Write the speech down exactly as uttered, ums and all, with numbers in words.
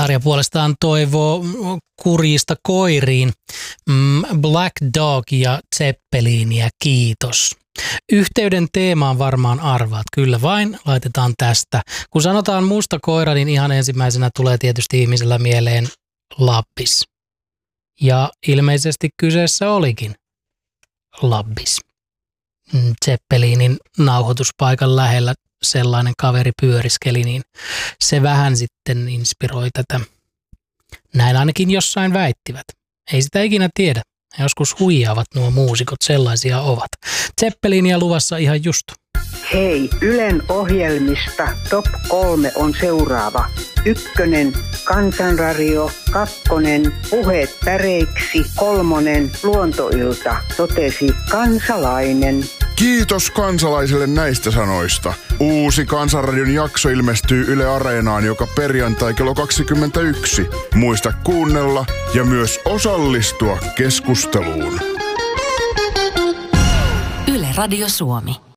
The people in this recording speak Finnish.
Maria puolestaan toivoo kurjista koiriin Black Dog ja Zeppelinia, kiitos. Yhteyden teemaan varmaan arvaat, kyllä vain, laitetaan tästä. Kun sanotaan musta koira, niin ihan ensimmäisenä tulee tietysti ihmisellä mieleen Labbis. Ja ilmeisesti kyseessä olikin Labbis. Zeppelinin nauhoituspaikan lähellä sellainen kaveri pyöriskeli, niin se vähän sitten inspiroi tätä. Näin ainakin jossain väittivät. Ei sitä ikinä tiedä. Joskus huijaavat nuo muusikot, sellaisia ovat. Zeppelinia luvassa ihan just. Hei, Ylen ohjelmista top kolme on seuraava. Ykkönen, Kansanradio, kakkonen, Puheet päreiksi, kolmonen, Luontoilta, totesi kansalainen. Kiitos kansalaisille näistä sanoista. Uusi Kansanradion jakso ilmestyy Yle Areenaan joka perjantai kello kaksikymmentäyksi. Muista kuunnella ja myös osallistua keskusteluun. Yle Radio Suomi.